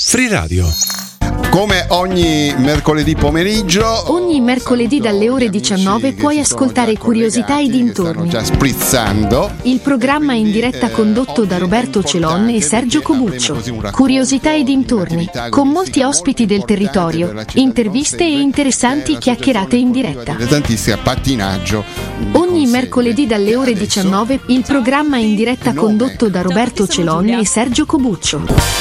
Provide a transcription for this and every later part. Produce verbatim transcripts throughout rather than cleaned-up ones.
Free Radio. Come ogni mercoledì pomeriggio, ogni mercoledì dalle ore diciannove puoi ascoltare Curiosità e dintorni. Stanno già sprizzando. Il programma in diretta condotto da Roberto Celon e Sergio Cobuccio. Curiosità e dintorni, con molti ospiti del territorio, interviste e interessanti chiacchierate in diretta. Tantissimo pattinaggio. Ogni mercoledì dalle ore diciannove il programma in diretta condotto da Roberto Celon e Sergio Cobuccio.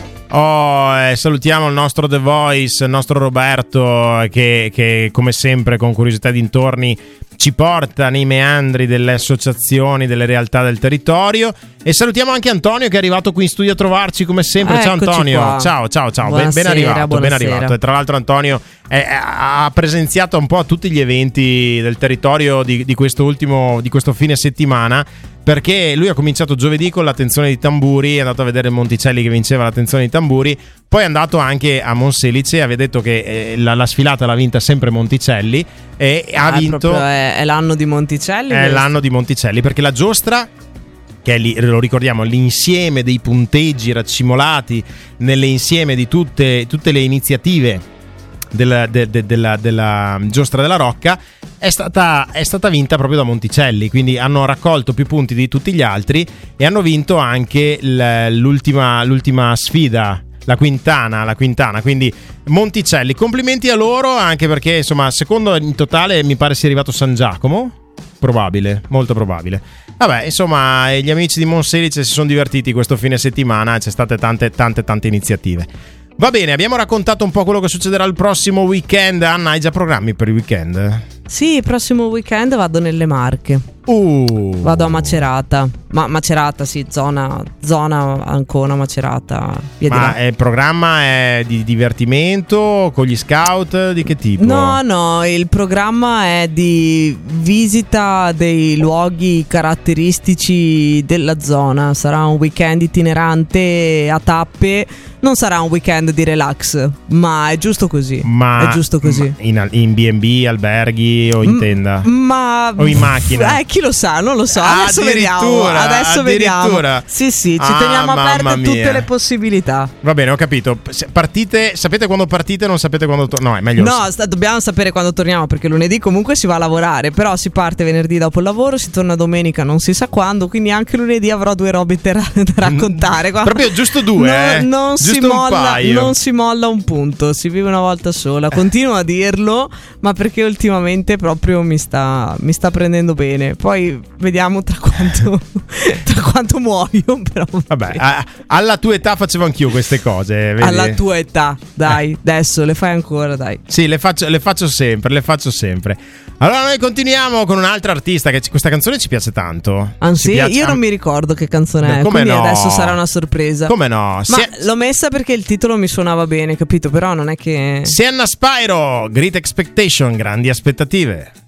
Oh, eh, salutiamo il nostro The Voice, il nostro Roberto che, che come sempre con Curiosità dintorni ci porta nei meandri delle associazioni, delle realtà del territorio. E salutiamo anche Antonio che è arrivato qui in studio a trovarci come sempre. Ciao Antonio, qua. ciao ciao ciao, ben, Buonasera, ben arrivato, buonasera. ben arrivato. E tra l'altro Antonio è, ha presenziato un po' a tutti gli eventi del territorio di, di questo ultimo, di questo fine settimana, perché lui ha cominciato giovedì con l'attenzione di tamburi, è andato a vedere Monticelli che vinceva l'attenzione di tamburi, poi è andato anche a Monselice, aveva detto che eh, la, la sfilata l'ha vinta sempre Monticelli e ah, ha vinto. È, è l'anno di Monticelli? È l'anno di Monticelli, perché la giostra, che è lì, lo ricordiamo, l'insieme dei punteggi raccimolati nell'insieme di tutte, tutte le iniziative della, de, de, della, della giostra della Rocca, è stata, è stata vinta proprio da Monticelli, quindi hanno raccolto più punti di tutti gli altri e hanno vinto anche l'ultima, l'ultima sfida, la quintana, la quintana, quindi Monticelli, complimenti a loro, anche perché insomma secondo in totale mi pare sia arrivato San Giacomo, probabile, molto probabile. Vabbè, insomma, gli amici di Monselice si sono divertiti questo fine settimana, c'è state tante tante tante iniziative. Va bene, abbiamo raccontato un po' quello che succederà il prossimo weekend. Anna, hai già programmi per il weekend? Sì, il prossimo weekend vado nelle Marche. Uh. Vado a Macerata. Ma Macerata, sì, zona, zona Ancona, Macerata. Via Ma di là. il programma è di divertimento con gli scout? Di che tipo? No, no, il programma è di visita dei luoghi caratteristici della zona. Sarà un weekend itinerante a tappe. Non sarà un weekend di relax, ma è giusto così. Ma è giusto così. Ma in, in B and B, alberghi o in tenda? Ma o in macchina? Eh, chi lo sa, non lo so. Ah, adesso vediamo. Adesso vediamo. Sì, sì, ci ah, teniamo aperte tutte mia. le possibilità. Va bene, ho capito. Partite, sapete quando partite, non sapete quando to- No, è meglio. No, sta- dobbiamo sapere quando torniamo, perché lunedì comunque si va a lavorare, però si parte venerdì dopo il lavoro, si torna domenica, non si sa quando, quindi anche lunedì avrò due robe da, ra- da raccontare. Mm, proprio giusto due, no, eh? Non giusto si molla, non si molla un punto, si vive una volta sola. Continuo a dirlo, ma perché ultimamente proprio mi sta, mi sta prendendo bene. Poi vediamo tra quanto, tra quanto muoio. Però vabbè, a, alla tua età facevo anch'io queste cose. Vedi? Alla tua età, dai, eh. adesso le fai ancora, dai. Sì, le faccio, le faccio sempre, le faccio sempre. Allora noi continuiamo con un'altra artista che ci, questa canzone ci piace tanto. Ah, sì? Piace, Io non mi ricordo che canzone è, come quindi no? adesso sarà una sorpresa. Come no? Ma Se... l'ho messa perché il titolo mi suonava bene, capito? Però non è che... Sienna Spyro, Great Expectation, grandi aspettative.